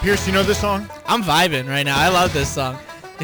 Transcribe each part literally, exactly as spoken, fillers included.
Pierce, you know this song? I'm vibing right now. I love this song.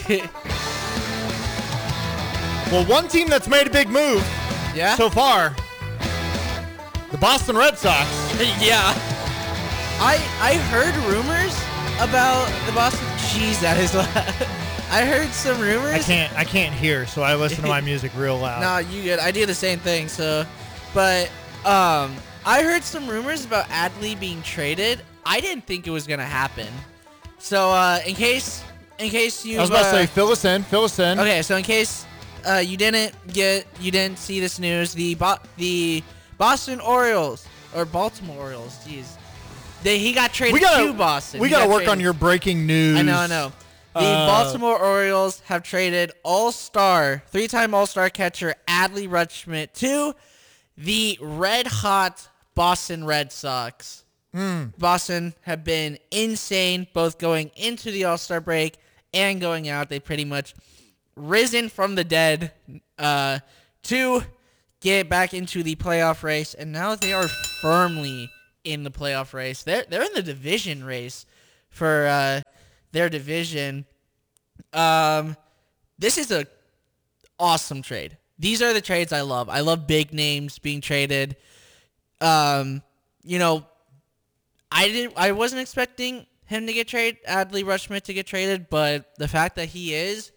Well, one team that's made a big move Yeah? so far, the Boston Red Sox. Yeah. I I heard rumors about the Boston. Jeez, that is loud. I heard some rumors. I can't I can't hear, so I listen to my music real loud. No, you good. I do the same thing. So, but um, I heard some rumors about Adley being traded. I didn't think it was gonna happen. So, uh, in case in case you I was about uh, to say, fill us in, fill us in. Okay, so in case uh, you didn't get, you didn't see this news, the Bo- the Boston Orioles or Baltimore Orioles, jeez, they he got traded We gotta, to Boston. we He got to got work traded. on your breaking news. I know, I know. The Uh, Baltimore Orioles have traded All-Star, three-time All-Star catcher Adley Rutschmidt to the red-hot Boston Red Sox. Mm. Boston have been insane, both going into the All-Star break and going out. They pretty much risen from the dead uh, to get back into the playoff race, and now they are firmly in the playoff race. They're they're in the division race for uh, their division. Um, this is a awesome trade. These are the trades I love. I love big names being traded. Um, you know. I didn't. I wasn't expecting him to get traded, Adley Rutschmidt to get traded, but the fact that he is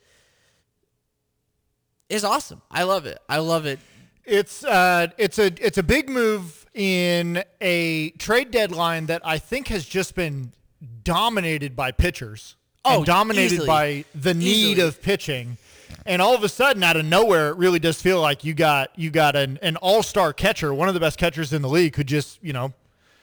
is awesome. I love it. I love it. It's uh, it's a it's a big move in a trade deadline that I think has just been dominated by pitchers. Oh, and dominated easily. by the need Easily. of pitching. And all of a sudden, out of nowhere, it really does feel like you got you got an, an all-star catcher, one of the best catchers in the league, who just, you know,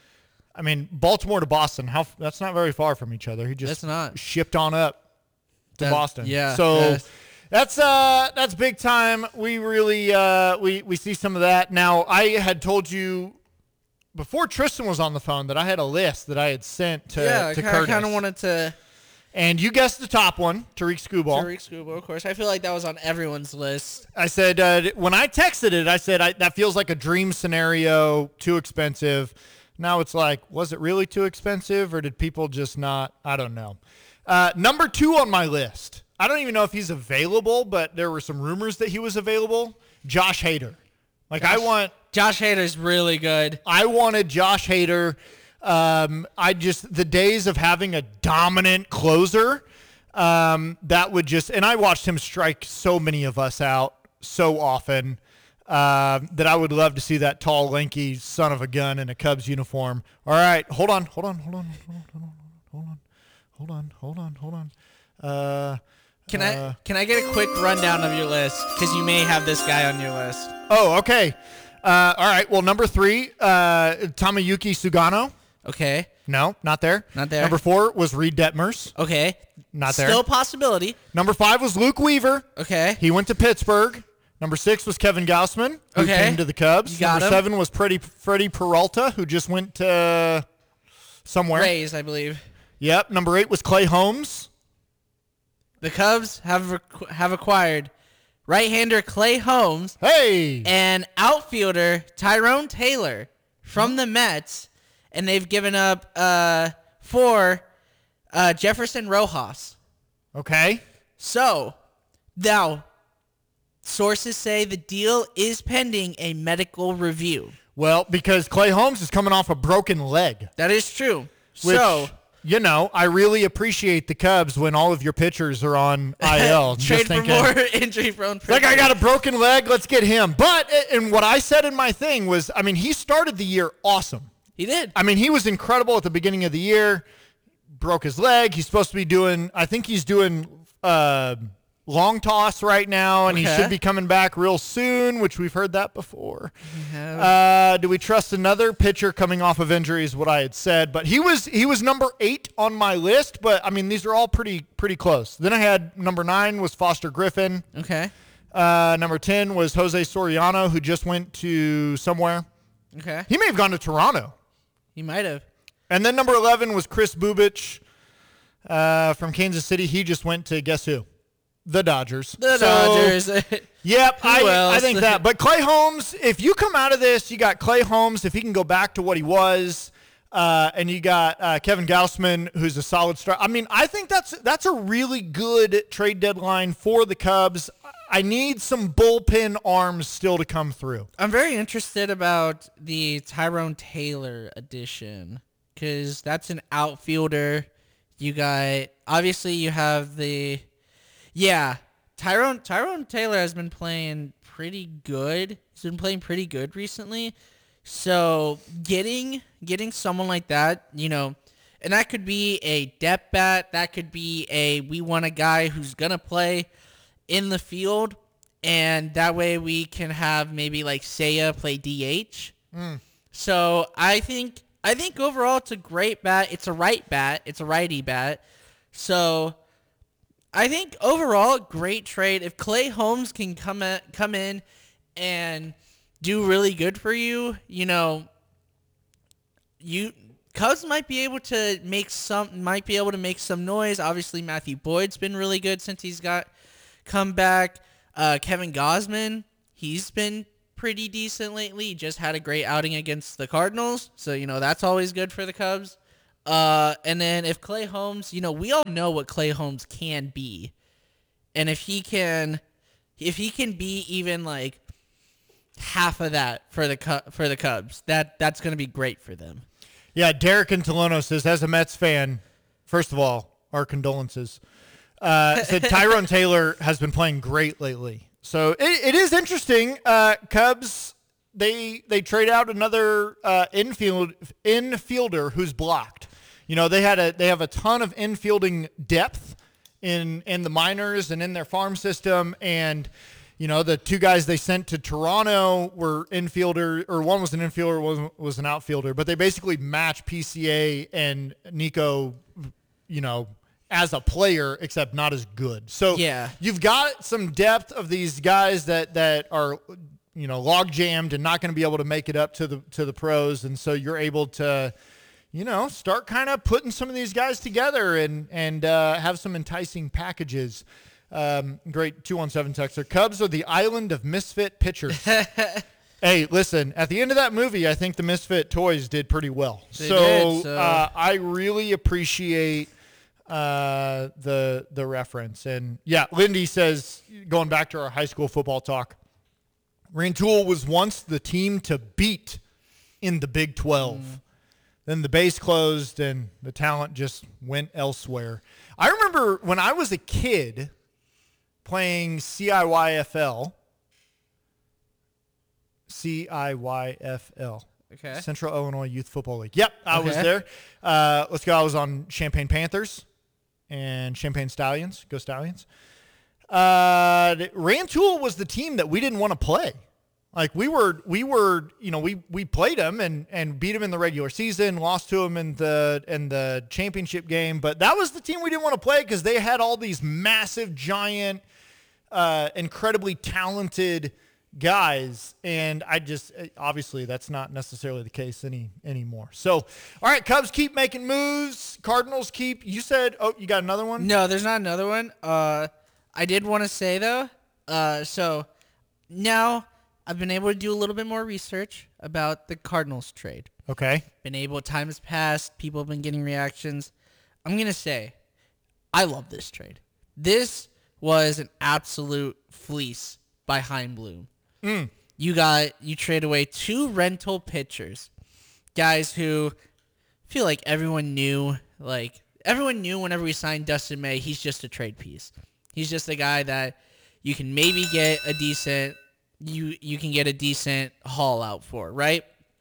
I mean, Baltimore to Boston, how that's not very far from each other. He just That's not. shipped on up to That- Boston. yeah, So yes. that's uh that's big time. We really uh we we see some of that. Now, I had told you before Tristan was on the phone that I had a list that I had sent to yeah, to I Curtis. kind of wanted to. And you guessed the top one, Tariq Skubal. Tariq Skubal, of course. I feel like that was on everyone's list. I said, uh, when I texted it, I said, I, that feels like a dream scenario, too expensive. Now it's like, was it really too expensive, or did people just not? I don't know. Uh, number two on my list, I don't even know if he's available, but there were some rumors that he was available. Josh Hader. Like, I want, Josh Hader's really good. I wanted Josh Hader. Um, I just, the days of having a dominant closer, um, that would just, and I watched him strike so many of us out so often. Uh, that I would love to see that tall, lanky son of a gun in a Cubs uniform. All right, hold on, hold on, hold on, hold on, hold on, hold on, hold on, hold on. Uh, Can uh, I can I get a quick rundown of your list? Because you may have this guy on your list. Oh, okay. Uh, all right. Well, number three, uh, Tamayuki Sugano. Okay. No, not there. Not there. Number four was Reed Detmers. Okay. Not there. Still a possibility. Number five was Luke Weaver. Okay. He went to Pittsburgh. Number six was Kevin Gausman, who Okay. came to the Cubs. You got Number him. seven was Freddie, Freddie Peralta, who just went to somewhere. Rays, I believe. Yep. Number eight was Clay Holmes. The Cubs have requ- have acquired right-hander Clay Holmes Hey. and outfielder Tyrone Taylor from the Mets, and they've given up uh, for uh, Jefferson Rojas. Okay. So, now, sources say the deal is pending a medical review. Well, because Clay Holmes is coming off a broken leg. That is true. Which, so, you know, I really appreciate the Cubs when all of your pitchers are on I L. trade Just for thinking, more injury-prone. like, I got a broken leg, let's get him. But, and what I said in my thing was, I mean, he started the year awesome. He did. I mean, he was incredible at the beginning of the year. Broke his leg. He's supposed to be doing, I think he's doing uh, long toss right now, and he Okay. should be coming back real soon, which we've heard that before. have. Uh, do we trust another pitcher coming off of injury is what I had said. But he was he was number eight on my list, but, I mean, these are all pretty pretty close. Then I had number nine was Foster Griffin. Okay. Uh, number ten was Jose Soriano, who just went to somewhere. Okay. He may have gone to Toronto. He might have. And then number eleven was Chris Bubich uh, from Kansas City. He just went to, guess who? The Dodgers. The So, Dodgers. Yep, Who I, I else? think that. But Clay Holmes, if you come out of this, you got Clay Holmes. If he can go back to what he was, Uh, and you got uh, Kevin Gausman, who's a solid star. I mean, I think that's that's a really good trade deadline for the Cubs. I need some bullpen arms still to come through. I'm very interested about the Tyrone Taylor addition because that's an outfielder. You got, obviously you have the, yeah, Tyrone Tyrone Taylor has been playing pretty good. He's been playing pretty good recently. So getting getting someone like that, you know, and that could be a depth bat. That could be a, we want a guy who's going to play in the field, and that way we can have maybe like Seiya play D H. Mm. So I think I think overall it's a great bat. It's a right bat. It's a righty bat. So I think overall great trade. If Clay Holmes can come at, come in and do really good for you, you know, you Cubs might be able to make some might be able to make some noise. Obviously Matthew Boyd's been really good since he's got come back. Uh, Kevin Gausman, he's been pretty decent lately. He just had a great outing against the Cardinals, so you know that's always good for the Cubs. Uh, and then if Clay Holmes, you know, we all know what Clay Holmes can be, and if he can, if he can be even like half of that for the Cu- for the Cubs, that that's going to be great for them. Yeah, Derek in Tolono says, as a Mets fan, first of all, our condolences. Uh, said Tyrone Taylor has been playing great lately. So it, it is interesting. Uh, Cubs, they they trade out another uh, infield infielder who's blocked. You know, they had a they have a ton of infielding depth in in the minors and in their farm system, and you know the two guys they sent to Toronto were infielder, or one was an infielder, one was an outfielder, but they basically match P C A and Nico, you know, as a player, except not as good. So yeah. You've got some depth of these guys that, that are, you know, log jammed and not going to be able to make it up to the to the pros, and so you're able to, you know, start kind of putting some of these guys together and and uh, have some enticing packages. Um, great two one seven texter. Cubs are the island of misfit pitchers. Hey, listen, at the end of that movie, I think the Misfit toys did pretty well. They so did, so. Uh, I really appreciate uh, the the reference. And, yeah, Lindy says, going back to our high school football talk, Rantoul was once the team to beat in the Big twelve. Mm. Then the base closed and the talent just went elsewhere. I remember when I was a kid playing C I Y F L, C I Y F L. Okay. Central Illinois Youth Football League. Yep, I okay. was there. Uh, let's go. I was on Champaign Panthers and Champaign Stallions. Go Stallions. Uh, Rantoul was the team that we didn't want to play. Like we were, we were, you know, we we played them and and beat them in the regular season, lost to them in the in the championship game. But that was the team we didn't want to play because they had all these massive, giant, uh, incredibly talented guys, and I just obviously that's not necessarily the case any anymore. So, all right, Cubs keep making moves. Cardinals keep. You said, oh, you got another one? No, there's not another one. Uh, I did want to say though. Uh, so now I've been able to do a little bit more research about the Cardinals trade. Okay. Been able. Time has passed. People have been getting reactions. I'm gonna say, I love this trade. This was an absolute fleece by Chaim Bloom. Mm. You got you trade away two rental pitchers, guys who feel like everyone knew. Like everyone knew whenever we signed Dustin May, he's just a trade piece. He's just a guy that you can maybe get a decent you you can get a decent haul out for, right?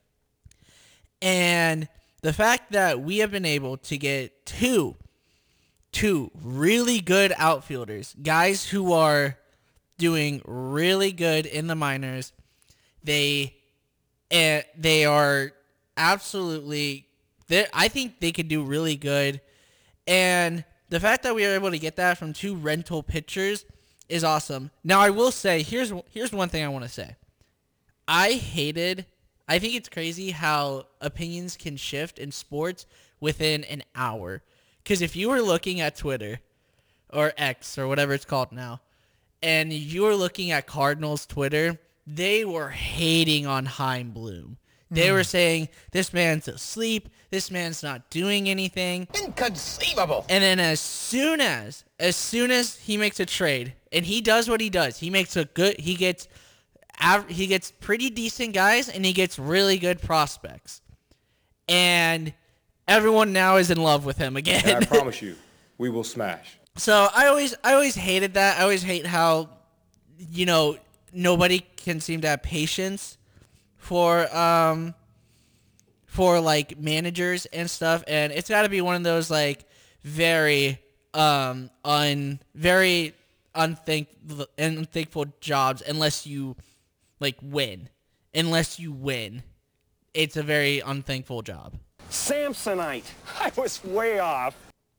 And the fact that we have been able to get two two really good outfielders, guys who are doing really good in the minors. They uh, they are absolutely I think they could do really good. And the fact that we were able to get that from two rental pitchers is awesome. Now I will say here's here's one thing I want to say. I hated I think it's crazy how opinions can shift in sports within an hour. Cuz if you were looking at Twitter or X or whatever it's called now, and you were looking at Cardinals Twitter, they were hating on Chaim Bloom. They were saying, this man's asleep. This man's not doing anything. Inconceivable. And then as soon as, as soon as he makes a trade, and he does what he does, he makes a good, he gets, av- he gets pretty decent guys, and he gets really good prospects. And everyone now is in love with him again. And I promise you, we will smash. So I always, I always hated that. I always hate how, you know, nobody can seem to have patience for, um, for like managers and stuff, and it's got to be one of those like very um un very unthank unthankful jobs unless you like win. Unless you win, it's a very unthankful job. Samsonite. I was way off.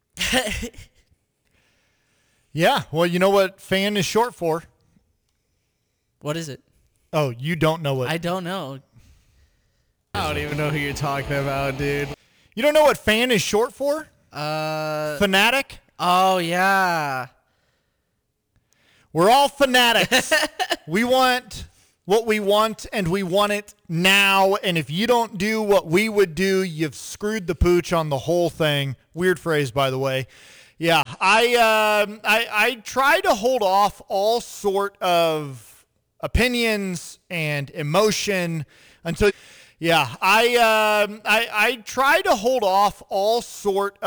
Yeah, well, you know what fan is short for? What is it? Oh, you don't know what? I don't know. I don't even know who you're talking about, dude. You don't know what fan is short for? Uh Fanatic? oh yeah. We're all fanatics. We want what we want, and we want it now. And if you don't do what we would do, you've screwed the pooch on the whole thing. Weird phrase, by the way. Yeah, I um, I, I try to hold off all sort of opinions and emotion until. Yeah, I, um, I I try to hold off all sort of